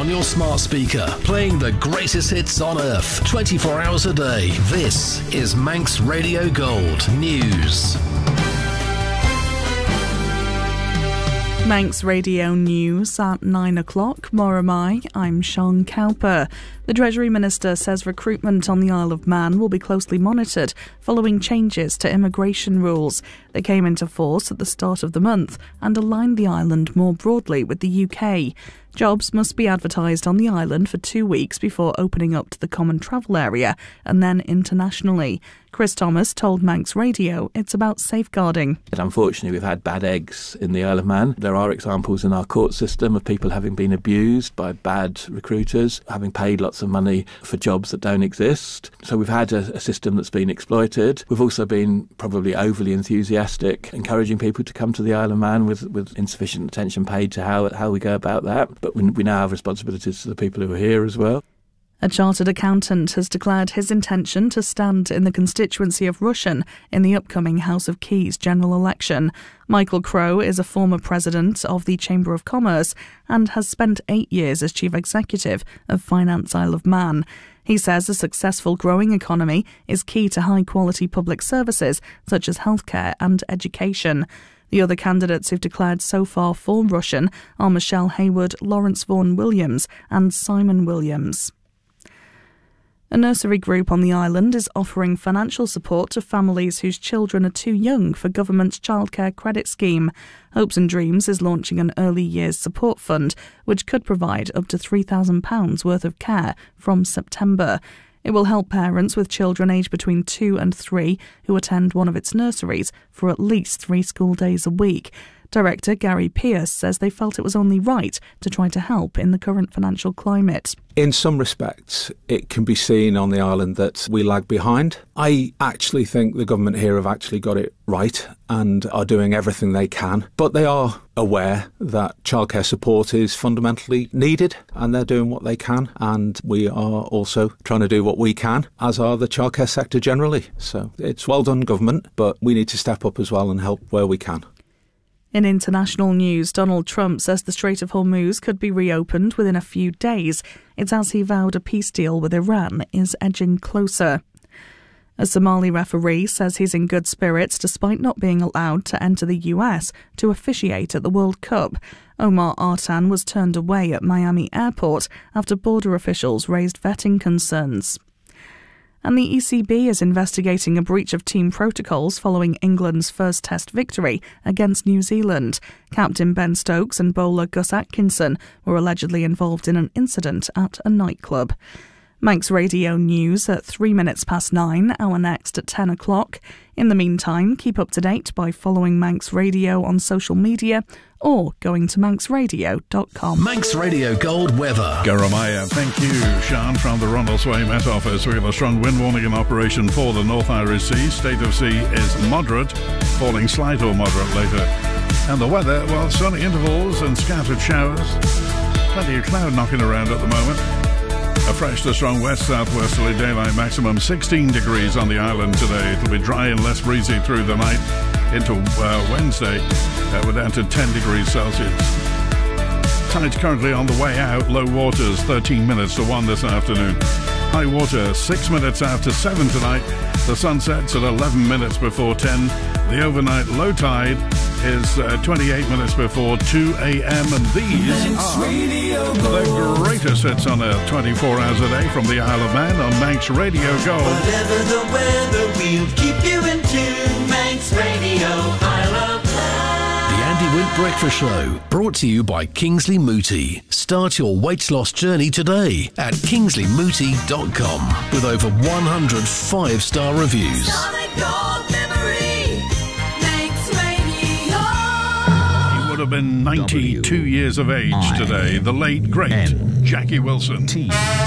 on your smart speaker, playing the greatest hits on earth, 24 hours a day. This is Manx Radio Gold News. Manx Radio News at 9 o'clock. Moramai, I'm Sean Cowper. The Treasury Minister says recruitment on the Isle of Man will be closely monitored following changes to immigration rules. They came into force at the start of the month and aligned the island more broadly with the UK. Jobs must be advertised on the island for 2 weeks before opening up to the common travel area and then internationally. Chris Thomas told Manx Radio it's about safeguarding. Unfortunately, we've had bad eggs in the Isle of Man. There are examples in our court system of people having been abused by bad recruiters, having paid lots of money for jobs that don't exist. So we've had a system that's been exploited. We've also been probably overly enthusiastic, encouraging people to come to the Isle of Man with insufficient attention paid to how we go about that. But we now have responsibilities to the people who are here as well. A chartered accountant has declared his intention to stand in the constituency of Rushen in the upcoming House of Keys general election. Michael Crowe is a former president of the Chamber of Commerce and has spent 8 years as chief executive of Finance Isle of Man. He says a successful growing economy is key to high-quality public services such as healthcare and education. The other candidates who've declared so far for Rushen are Michelle Hayward, Lawrence Vaughan Williams and Simon Williams. A nursery group on the island is offering financial support to families whose children are too young for government's childcare credit scheme. Hopes and Dreams is launching an early years support fund, which could provide up to £3,000 worth of care from September. It will help parents with children aged between 2 and 3 who attend one of its nurseries for at least 3 school days a week. Director Gary Pearce says they felt it was only right to try to help in the current financial climate. In some respects, it can be seen on the island that we lag behind. I actually think the government here have actually got it right and are doing everything they can. But they are aware that childcare support is fundamentally needed and they're doing what they can. And we are also trying to do what we can, as are the childcare sector generally. So it's well done, government, but we need to step up as well and help where we can. In international news, Donald Trump says the Strait of Hormuz could be reopened within a few days. It's as he vowed a peace deal with Iran is edging closer. A Somali referee says he's in good spirits despite not being allowed to enter the US to officiate at the World Cup. Omar Artan was turned away at Miami Airport after border officials raised vetting concerns. And the ECB is investigating a breach of team protocols following England's first Test victory against New Zealand. Captain Ben Stokes and bowler Gus Atkinson were allegedly involved in an incident at a nightclub. Manx Radio News at 3 minutes past 9, our next at 10 o'clock. In the meantime, keep up to date by following Manx Radio on social media or going to manxradio.com. Manx Radio Gold weather. Garamaya, thank you, Sean, from the Ronaldsway Met Office. We have a strong wind warning in operation for the North Irish Sea. State of sea is moderate, falling slight or moderate later. And the weather, well, sunny intervals and scattered showers. Plenty of cloud knocking around at the moment. A fresh to strong west-southwesterly daylight, maximum 16 degrees on the island today. It'll be dry and less breezy through the night into Wednesday. We're down to 10 degrees Celsius. Tides currently on the way out. Low waters 13 minutes to 1 this afternoon. High water 6 minutes after 7 tonight. The sun sets at 11 minutes before 10. The overnight low tide is 28 minutes before 2 a.m. and these are the greatest hits on Earth 24 hours a day from the Isle of Man on Manx Radio Gold. Whatever the weather, we'll keep you in tune. Manx Radio, Isle of Man. The Andy Wint Breakfast Show, brought to you by Kingsley Mooti. Start your weight loss journey today at kingsleymooti.com with over 100 5-star reviews. Would have been 92 years of age today. The late, great Jackie Wilson.